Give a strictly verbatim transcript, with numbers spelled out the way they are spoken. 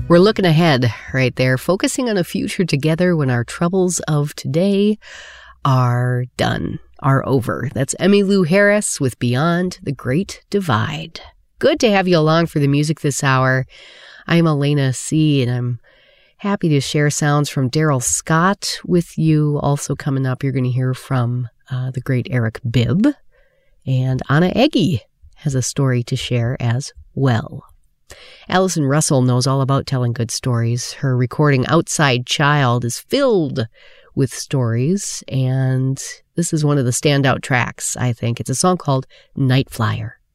We're looking ahead right there, focusing on a future together when our troubles of today are done, are over. That's Emmylou Harris with Beyond the Great Divide. Good to have you along for the music this hour. I'm Elena C., and I'm happy to share sounds from Daryl Scott with you. Also coming up, you're going to hear from uh, the great Eric Bibb, and Anna Egge has a story to share as well. Allison Russell knows all about telling good stories. Her recording Outside Child is filled with stories, and this is one of the standout tracks, I think. It's a song called Night Flyer.